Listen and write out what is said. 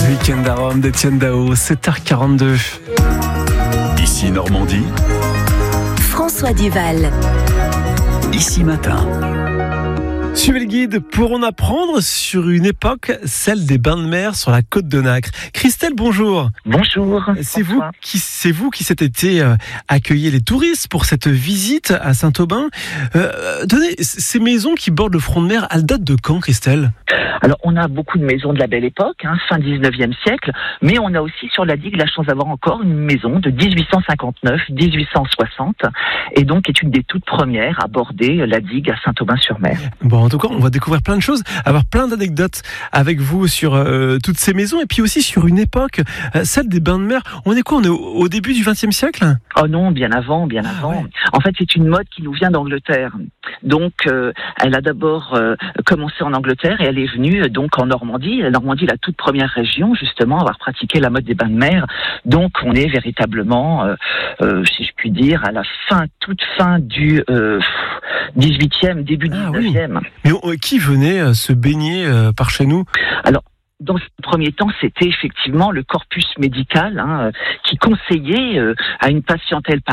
Week-end à Rome d'Étienne Dao, 7h42. Ici Normandie, François Duval. Ici Matin. Suivez le guide pour en apprendre sur une époque, celle des bains de mer sur la côte de Nacre. Christelle, bonjour. Bonjour. C'est vous qui cet été accueillez les touristes pour cette visite à Saint-Aubin. Ces maisons qui bordent le front de mer, elles datent de quand, Christelle ? Alors, on a beaucoup de maisons de la Belle Époque, fin 19e siècle, mais on a aussi sur la digue la chance d'avoir encore une maison de 1859-1860, et donc est une des toutes premières à border la digue à Saint-Aubin-sur-Mer. Bon, en tout cas, on va découvrir plein de choses, avoir plein d'anecdotes avec vous sur toutes ces maisons, et puis aussi sur une époque, celle des bains de mer. On est quoi ? On est au début du XXe siècle ? Oh non, bien avant. Ouais. En fait, c'est une mode qui nous vient d'Angleterre. Donc, elle a d'abord commencé en Angleterre et elle est venue donc en Normandie. La Normandie, la toute première région, justement, à avoir pratiqué la mode des bains de mer. Donc, on est véritablement, si je puis dire, à la toute fin du 18e, début 19e. Mais qui venait se baigner par chez nous ? Alors, dans ce premier temps, c'était effectivement le corpus médical qui conseillait à une patientèle